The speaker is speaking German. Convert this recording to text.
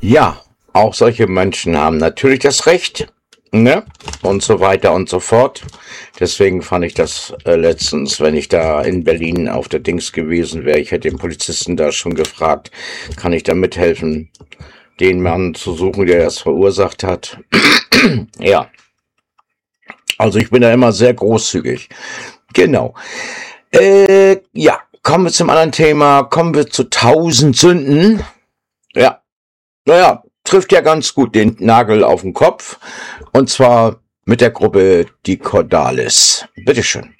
Ja, auch solche Menschen haben natürlich das Recht, ne? Und so weiter und so fort. Deswegen fand ich das letztens, wenn ich da in Berlin auf der Dings gewesen wäre, ich hätte den Polizisten da schon gefragt, kann ich da mithelfen, den Mann zu suchen, der das verursacht hat. Ja, also ich bin da immer sehr großzügig. Genau. Ja, kommen wir zum anderen Thema. Kommen wir zu 1000 Sünden. Ja, naja, trifft ja ganz gut den Nagel auf den Kopf. Und zwar mit der Gruppe Die Cordalis. Bitteschön.